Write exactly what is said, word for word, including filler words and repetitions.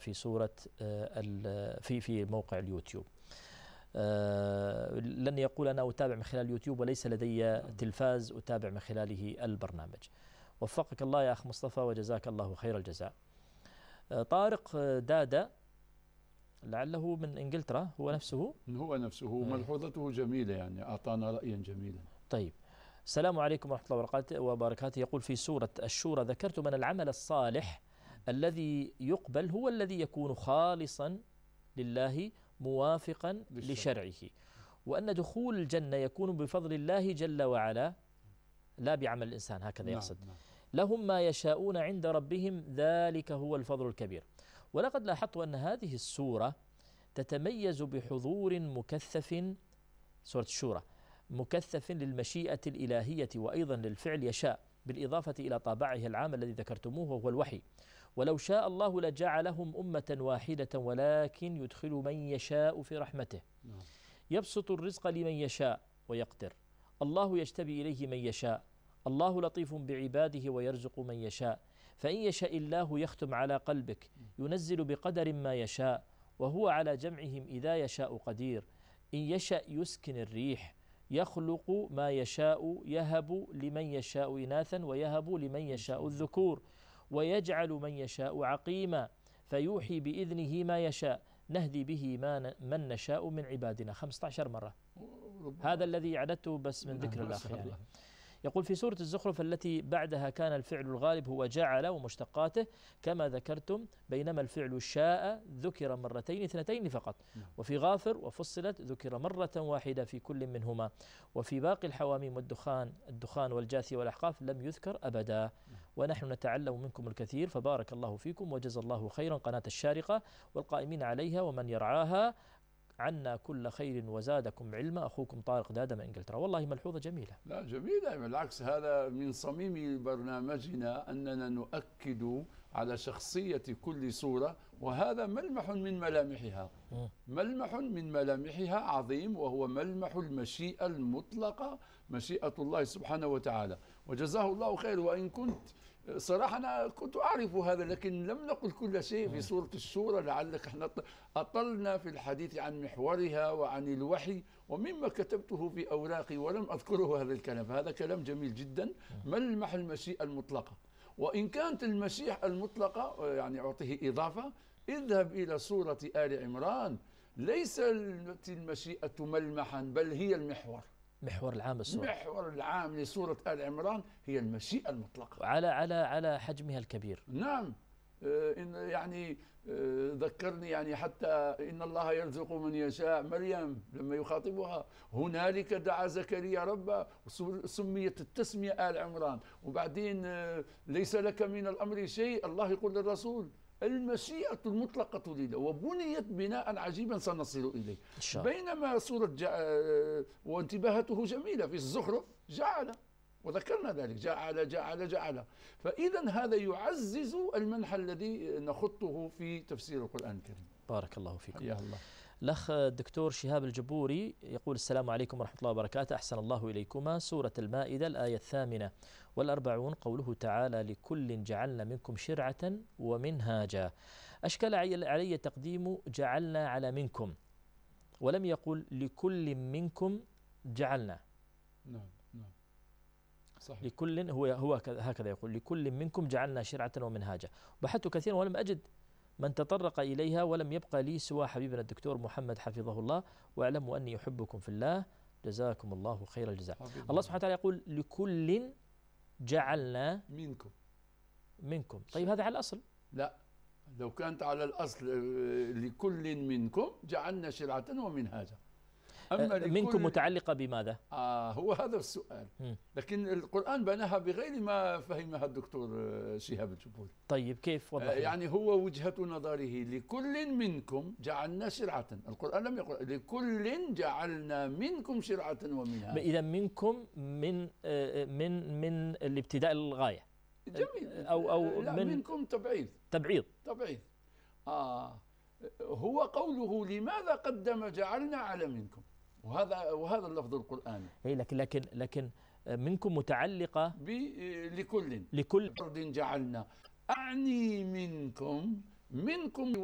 في سورة في في موقع اليوتيوب. لن يقول أنا أتابع من خلال اليوتيوب وليس لدي تلفاز أتابع من خلاله البرنامج. وفقك الله يا أخ مصطفى وجزاك الله خير الجزاء. طارق دادا لعله من إنجلترا، هو نفسه هو نفسه ملحوظته جميلة، يعني أعطانا رأيا جميلا. طيب، السلام عليكم ورحمة الله وبركاته. يقول في سورة الشورى: ذكرتم أن العمل الصالح الذي يقبل هو الذي يكون خالصا لله موافقا لشرعه، وأن دخول الجنة يكون بفضل الله جل وعلا لا بعمل الإنسان، هكذا يقصد. نعم. لهم ما يشاءون عند ربهم ذلك هو الفضل الكبير. ولقد لاحظت أن هذه السورة تتميز بحضور مكثف، سورة الشورى مكثف للمشيئة الإلهية وأيضا للفعل يشاء، بالإضافة إلى طابعه العام الذي ذكرتموه وهو الوحي. ولو شاء الله لجعلهم أمة واحدة ولكن يدخل من يشاء في رحمته، يبسط الرزق لمن يشاء ويقدر. الله يجتبي إليه من يشاء، الله لطيف بعباده ويرزق من يشاء. فإن يشاء الله يختم على قلبك، ينزل بقدر ما يشاء، وهو على جمعهم إذا يشاء قدير. إن يشاء يسكن الريح، يخلق ما يشاء، يهب لمن يشاء إناثا ويهب لمن يشاء الذكور، ويجعل من يشاء عقيما، فيوحي بإذنه ما يشاء، نهدي به ما من نشاء من عبادنا. خمسة عشر مرة، هذا الذي عددته بس من ذكر الأخ يعني. يقول في سورة الزخرف التي بعدها: كان الفعل الغالب هو جعل ومشتقاته كما ذكرتم، بينما الفعل شاء ذكر مرتين اثنتين فقط. وفي غافر وفصلت ذكر مرة واحدة في كل منهما. وفي باقي الحواميم والدخان الدخان والجاثية والأحقاف لم يذكر أبدا. ونحن نتعلم منكم الكثير، فبارك الله فيكم وجزا الله خيرا قناة الشارقة والقائمين عليها ومن يرعاها عنا كل خير وزادكم علما. أخوكم طارق دادا من إنجلترا. والله ملحوظة جميلة. لا جميلة، بالعكس هذا من صميم برنامجنا أننا نؤكد على شخصية كل سورة، وهذا ملمح من ملامحها. م. ملمح من ملامحها عظيم، وهو ملمح المشيئة المطلقة، مشيئة الله سبحانه وتعالى، وجزاه الله خير. وإن كنت صراحة أنا كنت أعرف هذا، لكن لم نقل كل شيء في سورة الشورى، لعلك احنا أطلنا في الحديث عن محورها وعن الوحي ومما كتبته في أوراقي ولم أذكره هذا الكلام. فهذا كلام جميل جدا، ملمح المشيئة المطلقة. وإن كانت المشيئة المطلقة يعني أعطيه إضافة، اذهب إلى سورة آل عمران، ليس المشيئة ملمحا بل هي المحور، محور العام السورة. محور العام لسورة آل عمران هي المشيئة المطلقة على على على حجمها الكبير. نعم. إن يعني ذكرني يعني حتى إن الله يرزق من يشاء، مريم لما يخاطبها هنالك دعا زكريا ربه، سميت التسمية آل عمران. وبعدين ليس لك من الأمر شيء، الله يقول للرسول المشيئة المطلقة لله، وبنيت بناء عجيبا سنصل إليه. بينما سورة جع... وانتباهته جميلة في الزخرف جعل، وذكرنا ذلك جعل جعل جعل. فإذا هذا يعزز المنحى الذي نخطه في تفسير القرآن الكريم. بارك الله فيكم. يا الله. الأخ الدكتور شهاب الجبوري يقول: السلام عليكم ورحمة الله وبركاته، أحسن الله إليكما. سورة المائدة الآية الثامنة والأربعون قوله تعالى: لكل جعلنا منكم شرعة ومنهاجا. أشكل علي تقديم جعلنا على منكم، ولم يقل لكل منكم جعلنا. نعم نعم صحيح. لكل هو هو هكذا يقول: لكل منكم جعلنا شرعة ومنهاجا. بحثت كثيرا ولم أجد من تطرق إليها، ولم يبقى لي سوى حبيبنا الدكتور محمد حفظه الله، واعلموا أني أحبكم في الله، جزاكم الله خير الجزاء. الله سبحانه وتعالى يقول: لكل جعلنا منكم منكم. طيب هذا على الأصل؟ لا، لو كانت على الأصل لكل منكم جعلنا شرعة ومنهاجا. أما منكم متعلقة بماذا؟ آه هو هذا السؤال. م. لكن القرآن بناها بغير ما فهمها الدكتور شهاب الجبوري. طيب كيف وضح؟ آه يعني هو وجهة نظره لكل منكم جعلنا شرعة. القرآن لم يقل لكل جعلنا منكم شرعة ومنهاجا. إذا منكم من من من الابتداء للغاية. جميل. أو أو لا من منكم تبعيض. تبعيض. تبعيض. آه هو قوله لماذا قدم جعلنا على منكم، وهذا وهذا اللفظ القرآني. اي لكن لكن لكن منكم متعلقة ب لكل لكل فرد جعلنا، أعني منكم منكم